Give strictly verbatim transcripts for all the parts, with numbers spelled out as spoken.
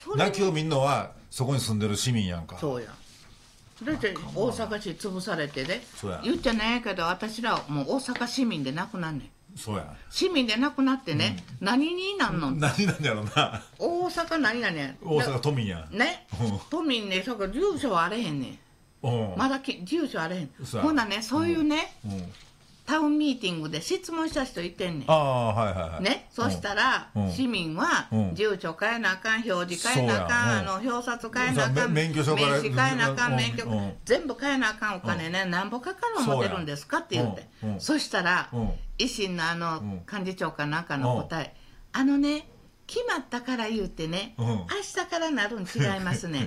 泣きを見んのはそこに住んでる市民やんか。 そうや。だって大阪市潰されてね、 そうや言っちゃないけど私らもう大阪市民でなくなんねん。 そうや。 市民でなくなってね、うん、何になんの。 何なんやろな。 大阪何々や。 大阪都民や。 ね。都民ね、そこ住所はあれへんねん。まだき住所あれへん。ほなね、そういうね、うんうん、タウンミーティングで質問した人いてんねん。 ああ、はいはいはい。 ね、そしたら、うん、市民は、うん、住所変えなあかん、表示変えなあかん、あの表札変えなあかん、 免許証から名刺変えなあかん、免許、うん、全部変えなあかんお金ね、なんぼかかる思ってるんですかって言って。そしたら、維新のあの、幹事長かなんかの答え、あのね、決まったから言うてね、明日からなるん違いますねって。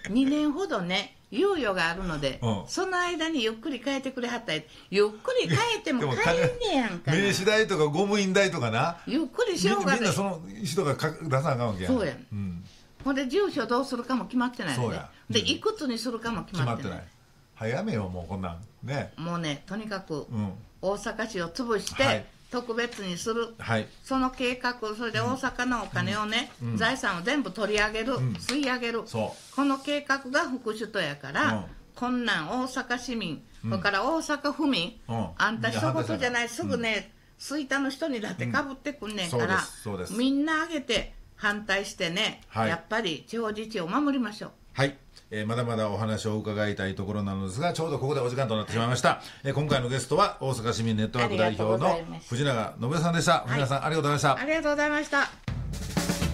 にねんほどね、猶予があるので、うん、その間にゆっくり変えてくれはったらゆっくり変えても変えんねやんか。 名刺代とかゴム印代とかな、 ゆっくりしようがみんなその人が出さなあかんわけやん。 そうや、うん、ほんで住所どうするかも決まってないので、で、うん、いくつにするかも決まってない。 早めよもうこんなんね。 もうね、とにかく、うん、大阪市を潰して、はい、特別にする、はい、その計画、それで大阪のお金をね、うん、財産を全部取り上げる、うん、吸い上げる、この計画が副首都やから、うん、こんなん大阪市民、うん、それから大阪府民、うん、あんた一言じゃない、すぐね、吹田の人にだってかぶってくんねんから、うん、みんな挙げて反対してね、はい、やっぱり地方自治を守りましょう。 はい、えー、まだまだお話を伺いたいところなのですが、ちょうどここでお時間となってしまいました。えー、今回のゲストは大阪市民ネットワーク代表の藤永信代さんでした。藤永さん、ありがとうございました。 ありがとうございました。